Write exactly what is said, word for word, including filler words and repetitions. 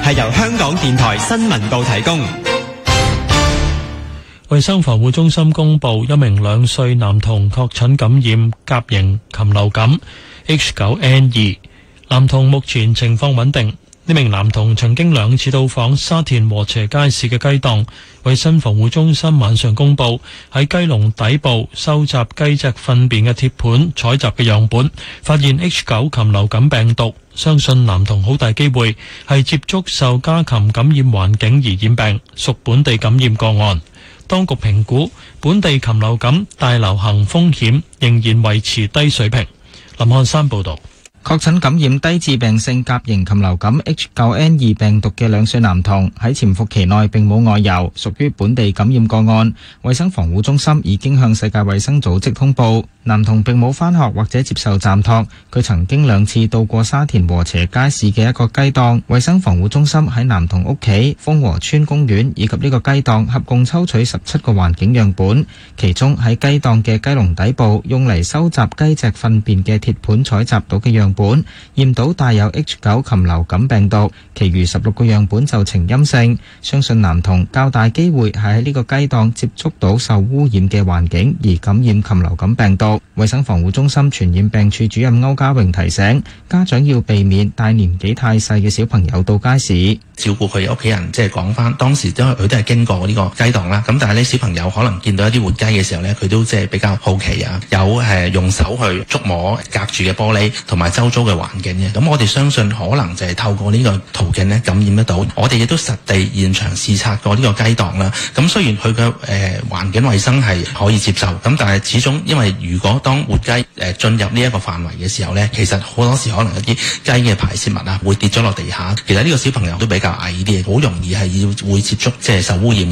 係由香港電台新聞部提供。 衛生防護中心公布，一名兩歲男童確診感染甲型禽流感 H 九 N 二，男童目前情況穩定。呢名男童曾經兩次到訪沙田禾輋街市嘅雞檔。衛生防護中心晚上公布，喺雞籠底部收集雞隻糞便嘅鐵盤採集嘅樣本，發現 H 九 禽流感病毒，相信男童好大機會係接觸受家禽感染環境而染病，屬本地感染個案。當局評估本地禽流感大流行風險仍然維持低水平。林漢山報導。 確診感染低致病性甲型禽流感 H 九 N 二 病毒嘅兩歲男童喺潛伏期內並冇外遊，屬於本地感染個案。衛生防護中心已經向世界衛生組織通報，男童並冇返學或者接受暫託。佢曾經兩次到過沙田禾輋街市嘅一個雞檔。衛生防護中心喺男童屋企、豐和村公園以及呢個雞檔合共抽取十七個環境樣本，其中喺雞檔嘅雞籠底部用嚟收集雞隻糞便嘅鐵盤採集到嘅樣本驗到帶有 H 九 禽流感病毒，其餘十六個樣本就呈陰性。相信男童較大機會係喺呢個雞檔接觸到受污染嘅環境而感染禽流感病毒。衛生防護中心傳染病處主任歐家榮提醒家長要避免帶年紀太細嘅小朋友到街市， 照顧佢屋企人，即係講翻當時因為佢都係經過呢個雞檔啦，咁但係呢小朋友可能見到一啲活雞嘅時候呢，佢都即係比較好奇啊，有誒用手去觸摸隔住嘅玻璃同埋周遭嘅環境嘅，咁我哋相信可能就係透過呢個途徑咧感染得到。我哋亦都實地現場視察過呢個雞檔啦。咁雖然佢嘅誒環境衛生係可以接受，咁但係始終因為如果當活雞誒進入呢一個範圍嘅時候咧，其實好多時可能一啲雞嘅排泄物啊會跌咗落地下。其實呢個小朋友都比較矮啲，好容易係要會接觸即係受污染。